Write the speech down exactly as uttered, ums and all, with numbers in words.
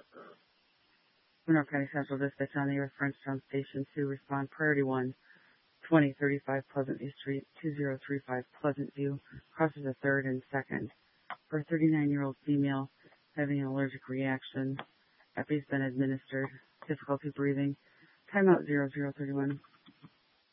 Monroe County Central Dispatch on the air, Frenchtown Station two, respond priority one, twenty thirty-five Pleasant View Street, two zero three five Pleasant View, crosses a third and second. For a thirty-nine-year-old female having an allergic reaction, Epi's been administered, difficulty breathing, timeout zero zero thirty-one.